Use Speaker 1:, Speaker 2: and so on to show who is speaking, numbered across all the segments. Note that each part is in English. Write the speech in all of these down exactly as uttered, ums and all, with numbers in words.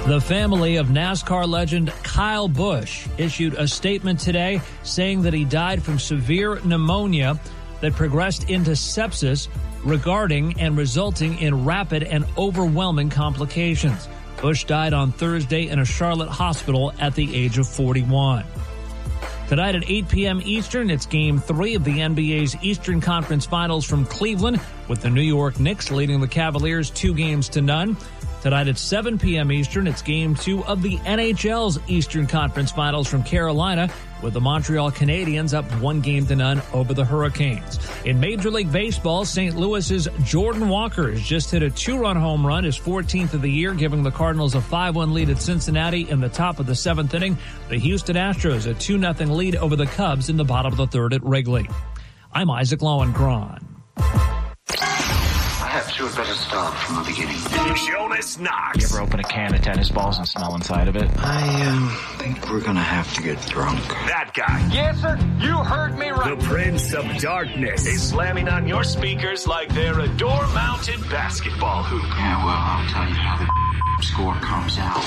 Speaker 1: The family of NASCAR legend Kyle Busch issued a statement today saying that he died from severe pneumonia that progressed into sepsis, regarding and resulting in rapid and overwhelming complications. Busch died on Thursday in a Charlotte hospital at the age of forty-one. Tonight at eight p.m. Eastern, it's Game three of the N B A's Eastern Conference Finals from Cleveland, with the New York Knicks leading the Cavaliers two games to none. Tonight at seven p.m. Eastern, it's Game two of the N H L's Eastern Conference Finals from Carolina, with the Montreal Canadiens up one game to none over the Hurricanes. In Major League Baseball, Saint Louis's Jordan Walker has just hit a two-run home run, his fourteenth of the year, giving the Cardinals a five one lead at Cincinnati in the top of the seventh inning. The Houston Astros a two nothing lead over the Cubs in the bottom of the third at Wrigley. I'm Isaac Lowenkron.
Speaker 2: Perhaps you had better start from the beginning.
Speaker 3: Jonas Knox.
Speaker 4: You ever open a can of tennis balls and smell inside of it?
Speaker 2: I um, think we're going to have to get drunk.
Speaker 3: That guy.
Speaker 5: Yes, sir. You heard me right.
Speaker 3: The Prince of Darkness is slamming on your speakers like they're a door-mounted basketball hoop.
Speaker 2: Yeah, well, I'll tell you how the score comes out.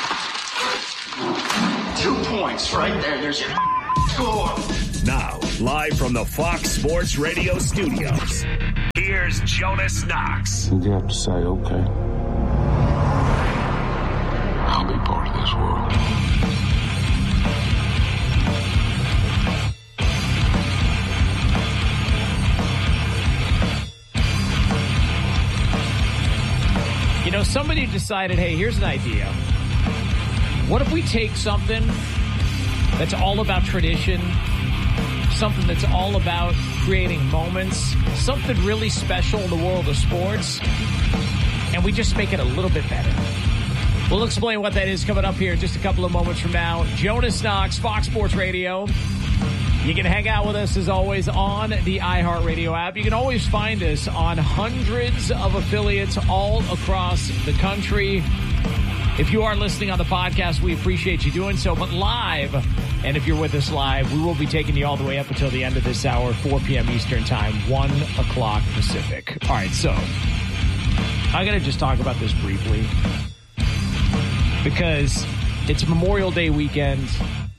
Speaker 2: Two points right there. There's your score.
Speaker 3: Now, live from the Fox Sports Radio studios, here's Jonas Knox.
Speaker 6: You have to say, okay, I'll be part of this world.
Speaker 7: You know, somebody decided, hey, here's an idea. What if we take something that's all about tradition, something that's all about creating moments, something really special in the world of sports, and we just make it a little bit better? We'll explain what that is coming up here in just a couple of moments from now. Jonas Knox, Fox Sports Radio. You can hang out with us, as always, on the iHeartRadio app. You can always find us on hundreds of affiliates all across the country. If you are listening on the podcast, we appreciate you doing so. But live, and if you're with us live, we will be taking you all the way up until the end of this hour, four p.m. Eastern Time, one o'clock Pacific. All right, so I'm going to just talk about this briefly because it's Memorial Day weekend.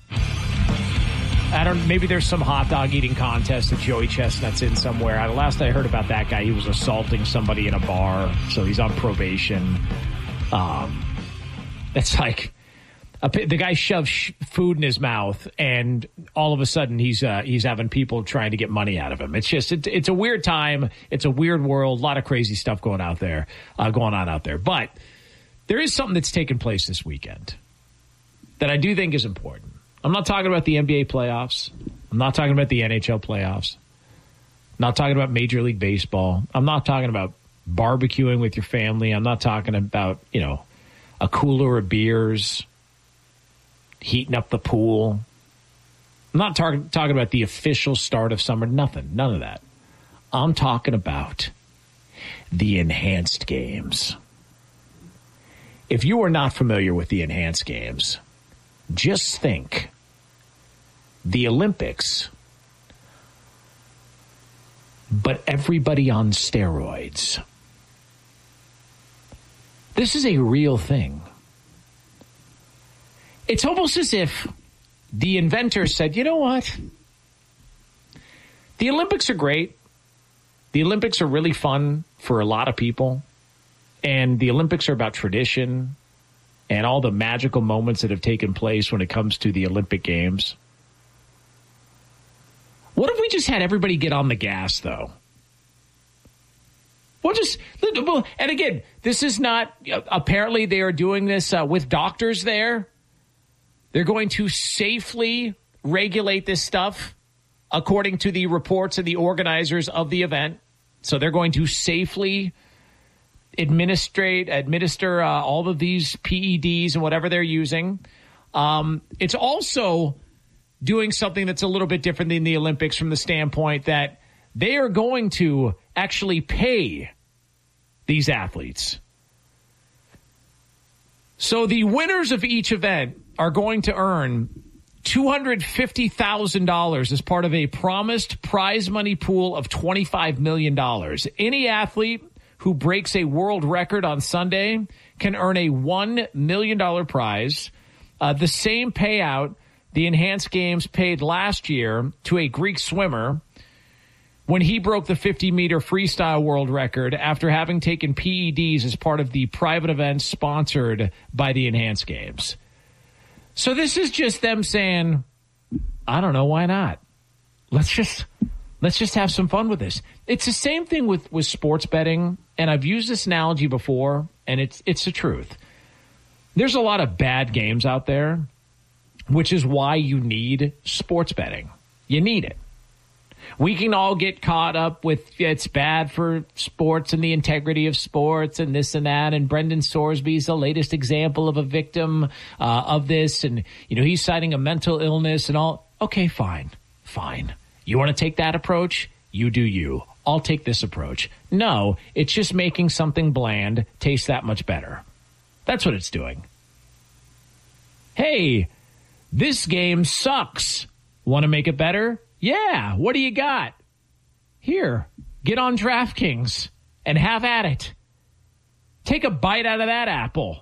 Speaker 7: I don't. Maybe there's some hot dog eating contest that Joey Chestnut's in somewhere. Last I heard about that guy, he was assaulting somebody in a bar, so he's on probation. Um... It's like a, the guy shoves sh- food in his mouth, and all of a sudden he's uh, he's having people trying to get money out of him. It's just it, it's a weird time. It's a weird world. A lot of crazy stuff going out there, uh, going on out there. But there is something that's taken place this weekend that I do think is important. I'm not talking about the N B A playoffs. I'm not talking about the N H L playoffs. I'm not talking about Major League Baseball. I'm not talking about barbecuing with your family. I'm not talking about, you know, a cooler of beers, heating up the pool. I'm not tar- talking about the official start of summer. Nothing. None of that. I'm talking about the enhanced games. If you are not familiar with the enhanced games, just think the Olympics, but everybody on steroids. This is a real thing. It's almost as if the inventor said, you know what? The Olympics are great. The Olympics are really fun for a lot of people. And the Olympics are about tradition and all the magical moments that have taken place when it comes to the Olympic Games. What if we just had everybody get on the gas, though? We'll just, and again, this is not, apparently they are doing this uh, with doctors there. They're going to safely regulate this stuff according to the reports of the organizers of the event. So they're going to safely administrate, administer uh, all of these P E Ds and whatever they're using. Um, it's also doing something that's a little bit different than the Olympics from the standpoint that they are going to actually pay these athletes. So the winners of each event are going to earn two hundred fifty thousand dollars as part of a promised prize money pool of twenty-five million dollars. Any athlete who breaks a world record on Sunday can earn a one million dollars prize, uh, the same payout the Enhanced Games paid last year to a Greek swimmer when he broke the fifty-meter freestyle world record after having taken P E Ds as part of the private event sponsored by the Enhanced Games. So this is just them saying, I don't know, why not? Let's just let's just have some fun with this. It's the same thing with, with sports betting, and I've used this analogy before, and it's it's the truth. There's a lot of bad games out there, which is why you need sports betting. You need it. We can all get caught up with it's bad for sports and the integrity of sports and this and that. And Brendan Sorsby's the latest example of a victim uh, of this. And, you know, he's citing a mental illness and all. Okay, fine, fine. You want to take that approach? You do you. I'll take this approach. No, it's just making something bland taste that much better. That's what it's doing. Hey, this game sucks. Want to make it better? Yeah, what do you got? Here, get on DraftKings and have at it. Take a bite out of that apple.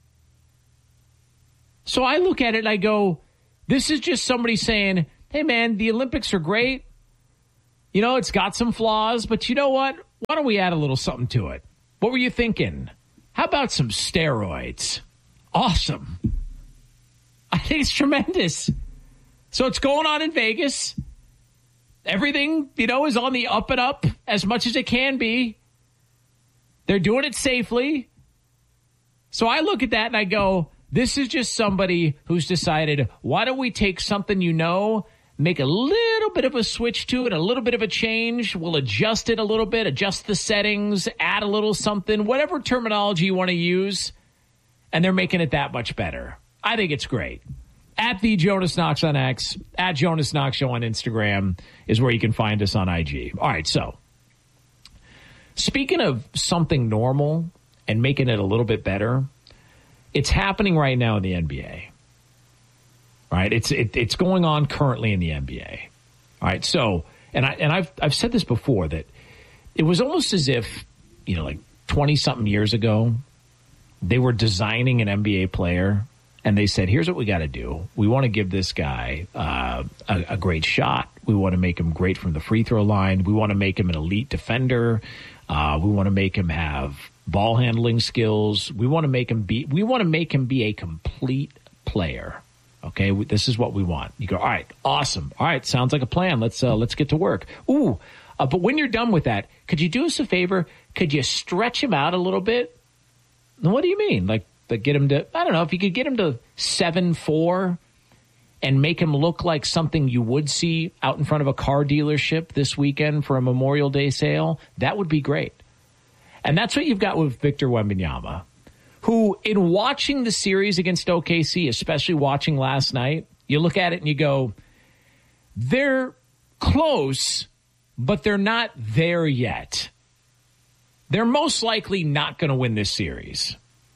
Speaker 7: So I look at it and I go, this is just somebody saying, hey man, the Olympics are great. You know, it's got some flaws, but you know what? Why don't we add a little something to it? What were you thinking? How about some steroids? Awesome. I think it's tremendous. So it's going on in Vegas. Everything, you know, is on the up and up as much as it can be. They're doing it safely. So I look at that and I go, this is just somebody who's decided, why don't we take something you know, make a little bit of a switch to it, a little bit of a change. We'll adjust it a little bit, adjust the settings, add a little something, whatever terminology you want to use. And they're making it that much better. I think it's great. At the Jonas Knox on X, at Jonas Knox Show on Instagram is where you can find us on I G. All right, so speaking of something normal and making it a little bit better, it's happening right now in the N B A. All right, it's it, it's going on currently in the N B A. All right, so and I and I've I've said this before that it was almost as if, you know, like twenty something years ago, they were designing an N B A player. And they said, here's what we got to do. We want to give this guy uh, a, a great shot. We want to make him great from the free throw line. We want to make him an elite defender. Uh, we want to make him have ball handling skills. We want to make him be. We want to make him be a complete player. Okay, this is what we want. You go, all right, awesome. All right, sounds like a plan. Let's uh, let's get to work. Ooh, uh, but when you're done with that, could you do us a favor? Could you stretch him out a little bit? What do you mean, like? But get him to, I don't know, if you could get him to seven four and make him look like something you would see out in front of a car dealership this weekend for a Memorial Day sale, that would be great. And that's what you've got with Victor Wembanyama, who in watching the series against O K C, especially watching last night, you look at it and you go, they're close, but they're not there yet. They're most likely not going to win this series.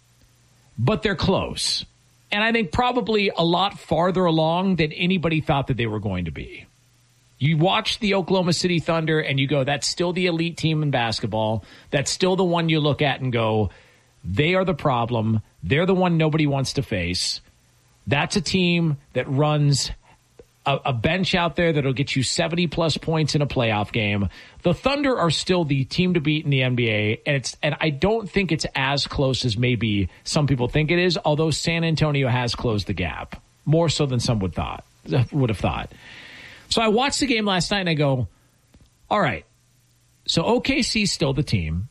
Speaker 7: But they're close. And I think probably a lot farther along than anybody thought that they were going to be. You watch the Oklahoma City Thunder and you go, that's still the elite team in basketball. That's still the one you look at and go, they are the problem. They're the one nobody wants to face. That's a team that runs a, a bench out there that'll get you seventy plus points in a playoff game. The Thunder are still the team to beat in the N B A, and it's and I don't think it's as close as maybe some people think it is, although San Antonio has closed the gap, more so than some would thought would have thought. So I watched the game last night and I go, all right, so O K C's still the team.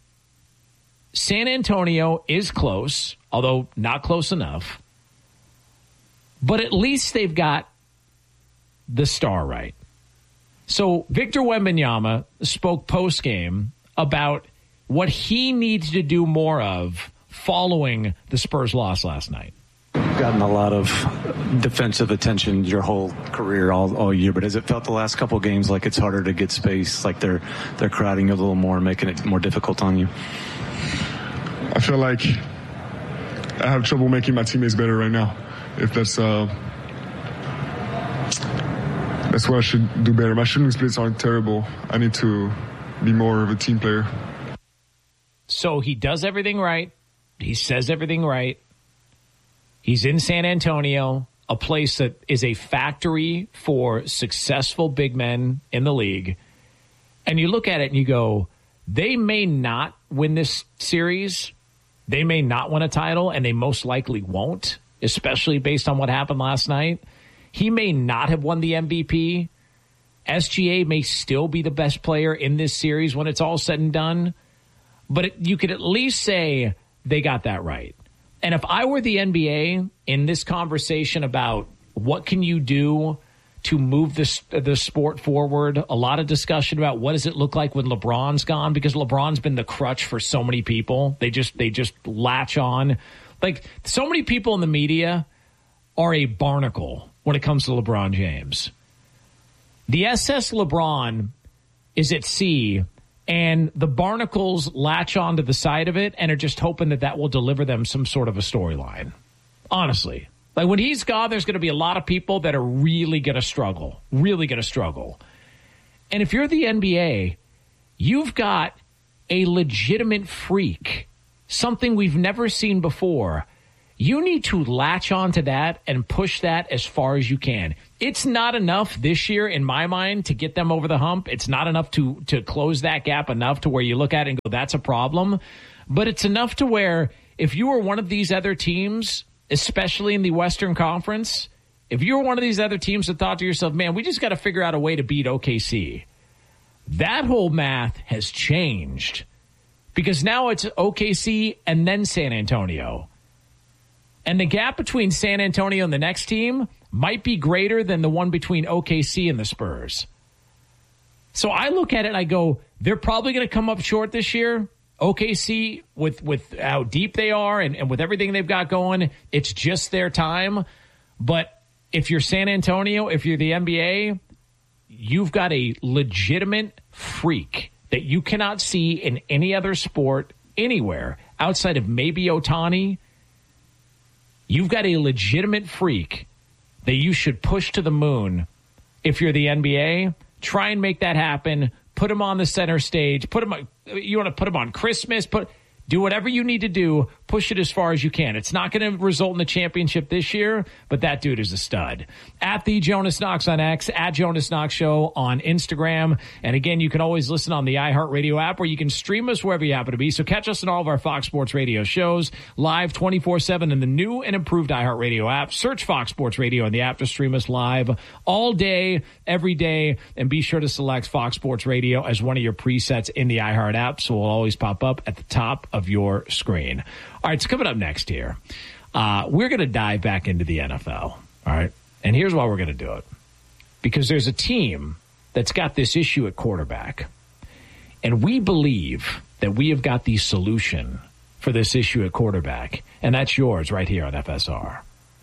Speaker 7: San Antonio is close, although not close enough. But at least they've got the star right. So Victor Wembanyama spoke post-game about what he needs to do more of following the Spurs loss last night.
Speaker 8: Gotten a lot of defensive attention your whole career, all, all year, but has it felt the last couple of games like it's harder to get space, like they're they're crowding you a little more, making it more difficult on you?
Speaker 9: I feel like I have trouble making my teammates better right now. If that's uh, that's what I should do better. My shooting splits aren't terrible. I need to be more of a team player.
Speaker 7: So he does everything right. He says everything right. He's in San Antonio, a place that is a factory for successful big men in the league. And you look at it and you go, they may not win this series. They may not win a title, and they most likely won't, especially based on what happened last night. He may not have won the M V P. S G A may still be the best player in this series when it's all said and done. But it, you could at least say they got that right. And if I were the N B A in this conversation about what can you do to move this the sport forward, a lot of discussion about what does it look like when LeBron's gone, because LeBron's been the crutch for so many people. They just they just latch on. Like, so many people in the media are a barnacle when it comes to LeBron James. The S S LeBron is at sea, and the barnacles latch onto the side of it and are just hoping that that will deliver them some sort of a storyline. Honestly. Like, when he's gone, there's going to be a lot of people that are really going to struggle, really going to struggle. And if you're the N B A, you've got a legitimate freak, something we've never seen before. You need to latch onto that and push that as far as you can. It's not enough this year, in my mind, to get them over the hump. It's not enough to, to close that gap enough to where you look at it and go, that's a problem. But it's enough to where if you were one of these other teams, especially in the Western Conference, if you were one of these other teams that thought to yourself, man, we just got to figure out a way to beat O K C, that whole math has changed. Because now it's O K C and then San Antonio. And the gap between San Antonio and the next team might be greater than the one between O K C and the Spurs. So I look at it and I go, they're probably going to come up short this year. O K C, with, with how deep they are and, and with everything they've got going, it's just their time. But if you're San Antonio, if you're the N B A, you've got a legitimate freak that you cannot see in any other sport anywhere outside of maybe Ohtani. You've got a legitimate freak that you should push to the moon if you're the N B A. Try and make that happen. Put him on the center stage. Put him. You want to put him on Christmas. Put do whatever you need to do. Push it as far as you can. It's not going to result in the championship this year, but that dude is a stud. At the Jonas Knox on X, at Jonas Knox Show on Instagram. And again, you can always listen on the iHeartRadio app, where you can stream us wherever you happen to be. So catch us in all of our Fox Sports Radio shows live twenty-four seven in the new and improved iHeartRadio app. Search Fox Sports Radio in the app to stream us live all day, every day. And be sure to select Fox Sports Radio as one of your presets in the iHeart app, so it'll always pop up at the top of your screen. All right, so coming up next here, uh, we're going to dive back into the N F L. All right, and here's why we're going to do it. Because there's a team that's got this issue at quarterback, and we believe that we have got the solution for this issue at quarterback, and that's yours right here on F S R.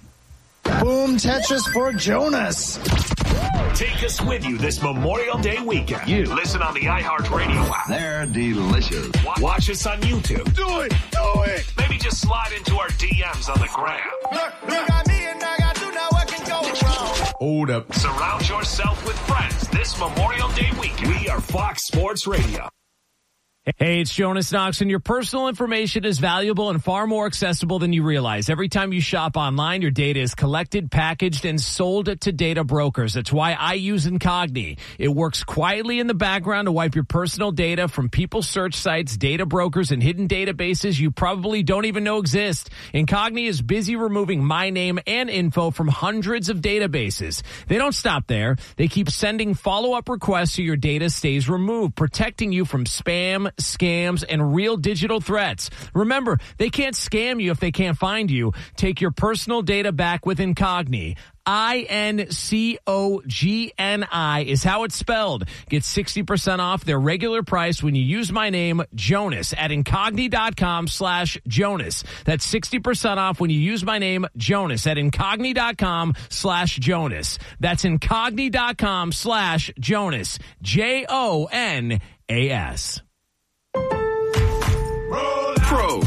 Speaker 10: Boom Tetris for Jonas.
Speaker 3: Take us with you this Memorial Day weekend.
Speaker 10: You.
Speaker 3: Listen on the iHeartRadio app.
Speaker 6: They're delicious.
Speaker 3: Watch, watch us on YouTube.
Speaker 10: Do it. Do it.
Speaker 3: Maybe just slide into our D Ms on the gram.
Speaker 10: Look, look at me and I got to know what can go wrong.
Speaker 6: Hold up.
Speaker 3: Surround yourself with friends this Memorial Day weekend. We are Fox Sports Radio.
Speaker 1: Hey, it's Jonas Knox, and your personal information is valuable and far more accessible than you realize. Every time you shop online, your data is collected, packaged, and sold to data brokers. That's why I use Incogni. It works quietly in the background to wipe your personal data from people's search sites, data brokers, and hidden databases you probably don't even know exist. Incogni is busy removing my name and info from hundreds of databases. They don't stop there. They keep sending follow-up requests so your data stays removed, protecting you from spam, scams, and real digital threats. Remember, they can't scam you if they can't find you. Take your personal data back with Incogni. I N C O G N I is how it's spelled. Get sixty percent off their regular price when you use my name, Jonas, at Incogni.com slash Jonas. That's sixty percent off when you use my name, Jonas, at Incogni.com slash Jonas. That's Incogni.com slash Jonas. J O N A S.
Speaker 6: Pros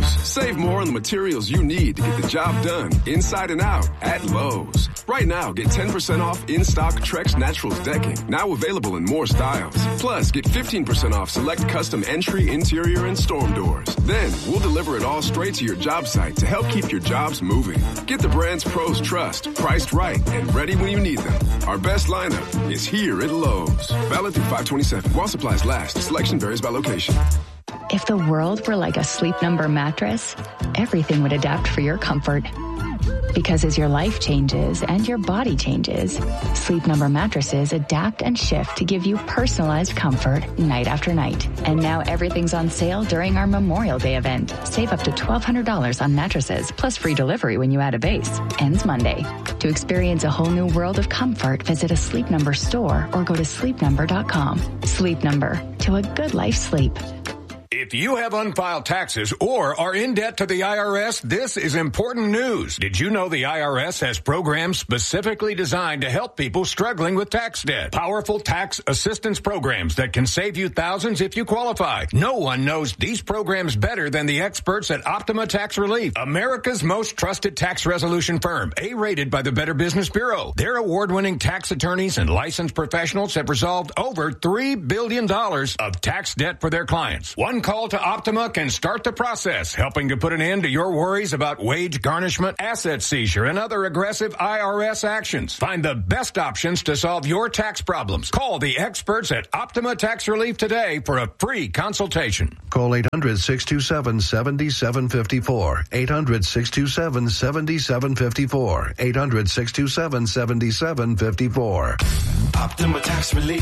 Speaker 11: Save more on the materials you need to get the job done inside and out at Lowe's. Right now, get ten percent off in-stock Trex Naturals decking, now available in more styles. Plus, get fifteen percent off select custom entry, interior, and storm doors. Then, we'll deliver it all straight to your job site to help keep your jobs moving. Get the brands pros trust, priced right, and ready when you need them. Our best lineup is here at Lowe's. Valid through five twenty-seven. While supplies last, selection varies by location.
Speaker 12: If the world were like a Sleep Number mattress, everything would adapt for your comfort. Because as your life changes and your body changes, Sleep Number mattresses adapt and shift to give you personalized comfort night after night. And now everything's on sale during our Memorial Day event. Save up to twelve hundred dollars on mattresses, plus free delivery when you add a base. Ends Monday. To experience a whole new world of comfort, visit a Sleep Number store or go to sleep number dot com. Sleep Number. To a good life sleep.
Speaker 13: If you have unfiled taxes or are in debt to the I R S, this is important news. Did you know the I R S has programs specifically designed to help people struggling with tax debt? Powerful tax assistance programs that can save you thousands if you qualify. No one knows these programs better than the experts at Optima Tax Relief, America's most trusted tax resolution firm, A-rated by the Better Business Bureau. Their award-winning tax attorneys and licensed professionals have resolved over three billion dollars of tax debt for their clients. One call to Optima can start the process, helping to put an end to your worries about wage garnishment, asset seizure, and other aggressive I R S actions. Find the best options to solve your tax problems. Call the experts at Optima Tax Relief today for a free consultation.
Speaker 14: Call eight hundred, six two seven, seven seven five four. eight hundred, six two seven, seven seven five four. eight hundred, six two seven, seven seven five four.
Speaker 2: Optima Tax Relief.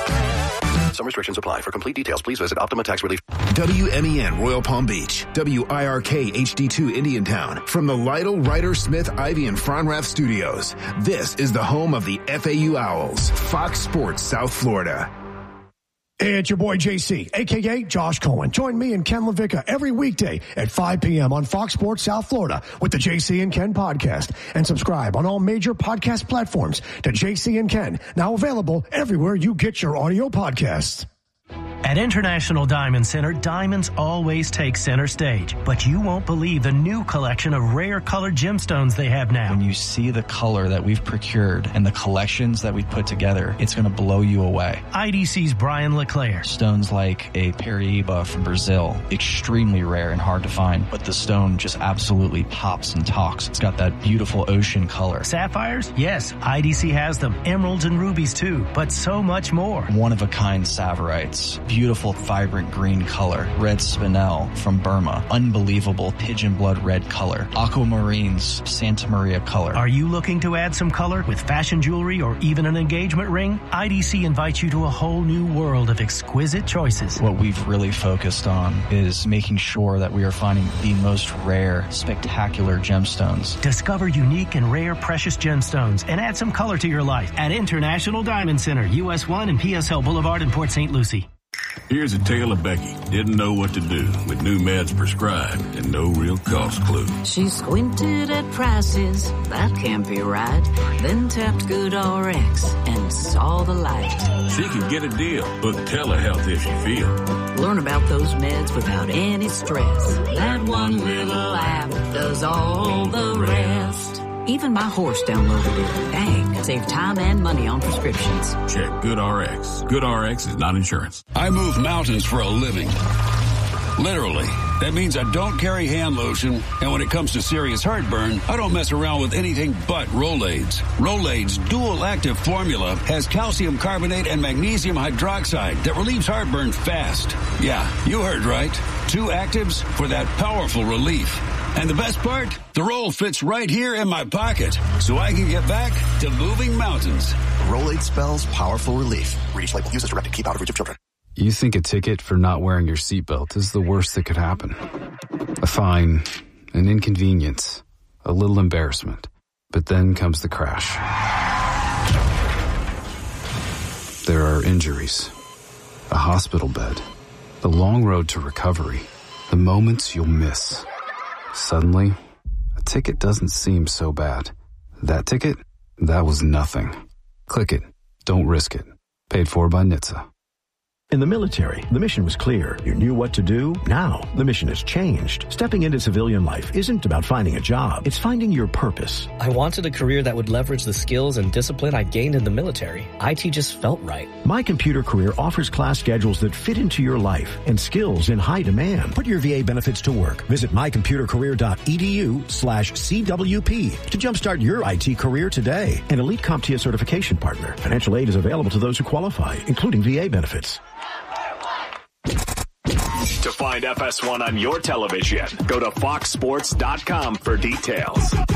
Speaker 15: Some restrictions apply. For complete details, please visit Optima Tax Relief.
Speaker 16: W M E N Royal Palm Beach. W I R K H D two Indiantown. From the Lytle, Ryder, Smith, Ivy, and Fronrath Studios. This is the home of the F A U Owls. Fox Sports South Florida.
Speaker 17: Hey, it's your boy J C, a k a. Josh Cohen. Join me and Ken LaVicka every weekday at five p.m. on Fox Sports South Florida with the J C and Ken podcast. And subscribe on all major podcast platforms to J C and Ken, now available everywhere you get your audio podcasts.
Speaker 18: At International Diamond Center, diamonds always take center stage, but you won't believe the new collection of rare colored gemstones they have now.
Speaker 19: When you see the color that we've procured and the collections that we've put together, it's going to blow you away.
Speaker 18: I D C's Brian LeClaire.
Speaker 19: Stones like a Paraíba from Brazil, extremely rare and hard to find, but the stone just absolutely pops and talks. It's got that beautiful ocean color.
Speaker 18: Sapphires? Yes, I D C has them. Emeralds and rubies too, but so much more.
Speaker 19: One-of-a-kind Saverites. Beautiful, vibrant green color. Red spinel from Burma. Unbelievable pigeon blood red color. Aquamarines, Santa Maria color.
Speaker 18: Are you looking to add some color with fashion jewelry or even an engagement ring? I D C invites you to a whole new world of exquisite choices.
Speaker 19: What we've really focused on is making sure that we are finding the most rare, spectacular gemstones.
Speaker 18: Discover unique and rare precious gemstones and add some color to your life at International Diamond Center, U S one and P S L Boulevard in Port Saint Lucie.
Speaker 20: Here's a tale of Becky. Didn't know what to do with new meds prescribed and no real cost clue.
Speaker 21: She squinted at prices, that can't be right. Then tapped GoodRx and saw the light.
Speaker 20: She could get a deal. Book telehealth if you feel.
Speaker 21: Learn about those meds without any stress. That one little app does all the rest. Even my horse downloaded it. Dang, save time and money on prescriptions.
Speaker 20: Check GoodRx. GoodRx is not insurance. I move mountains for a living. Literally. That means I don't carry hand lotion, and when it comes to serious heartburn, I don't mess around with anything but Rolaids. Rolaids' dual-active formula has calcium carbonate and magnesium hydroxide that relieves heartburn fast. Yeah, you heard right. Two actives for that powerful relief. And the best part? The roll fits right here in my pocket, so I can get back to moving mountains.
Speaker 15: Rolade spells powerful relief. Reach label. Use as directed. Keep out of reach of children.
Speaker 22: You think a ticket for not wearing your seatbelt is the worst that could happen. A fine, an inconvenience, a little embarrassment. But then comes the crash. There are injuries, a hospital bed, the long road to recovery, the moments you'll miss. Suddenly, a ticket doesn't seem so bad. That ticket? That was nothing. Click it. Don't risk it. Paid for by N H T S A.
Speaker 4: In the military, the mission was clear. You knew what to do. Now, the mission has changed. Stepping into civilian life isn't about finding a job. It's finding your purpose.
Speaker 5: I wanted a career that would leverage the skills and discipline I gained in the military. I T just felt right.
Speaker 4: My Computer Career offers class schedules that fit into your life and skills in high demand. Put your V A benefits to work. Visit mycomputercareer.edu slash CWP to jumpstart your I T career today. An Elite CompTIA certification partner. Financial aid is available to those who qualify, including V A benefits.
Speaker 3: To find F S one on your television, go to fox sports dot com for details.